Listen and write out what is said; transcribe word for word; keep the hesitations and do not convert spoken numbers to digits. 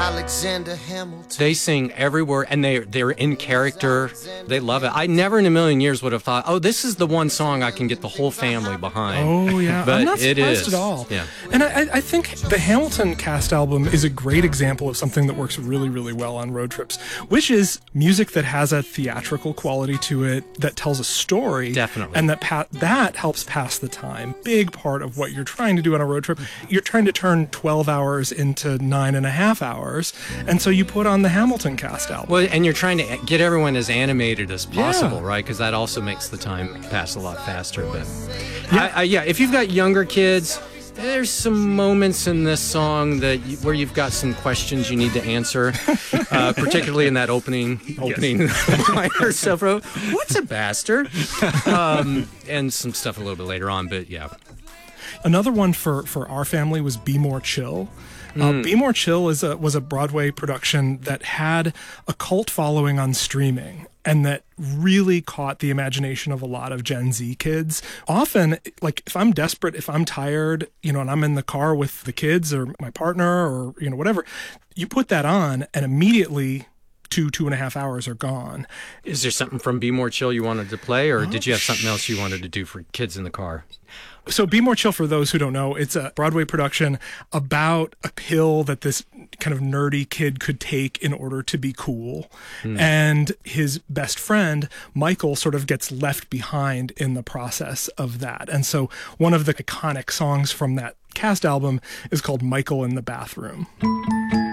Alexander Hamilton. They sing every word, and they, they're in character. They love it. I never in a million years would have thought, oh, this is the one song I can get the whole family behind. Oh, yeah. But I'm not it surprised is. at all. Yeah. And I, I think the Hamilton cast album is a great example of something that works really, really well on road trips, which is music that has a theatrical quality to it, that tells a story. Definitely. And that pa- that helps pass the time. Big part of what you're trying to do on a road trip. You're trying to turn twelve hours into nine and a half hours. And so you put on the Hamilton cast album. Well, and you're trying to get everyone as animated as possible, Yeah. right? Because that also makes the time pass a lot faster. But Yeah. I, I, yeah, if you've got younger kids, there's some moments in this song that you, where you've got some questions you need to answer, uh, particularly in that opening opening line or so. What's a bastard? Um, and some stuff a little bit later on, but yeah. Another one for, for our family was Be More Chill. Uh, Be More Chill is a, was a Broadway production that had a cult following on streaming and that really caught the imagination of a lot of Gen Z kids. Often, like, if I'm desperate, if I'm tired, you know, and I'm in the car with the kids or my partner or, you know, whatever, you put that on and immediately two, two and a half hours are gone. Is there something from Be More Chill you wanted to play, or Oh, did you have something else you wanted to do for kids in the car? So Be More Chill, for those who don't know, it's a Broadway production about a pill that this kind of nerdy kid could take in order to be cool. Mm. And his best friend, Michael, sort of gets left behind in the process of that. And so one of the iconic songs from that cast album is called Michael in the Bathroom.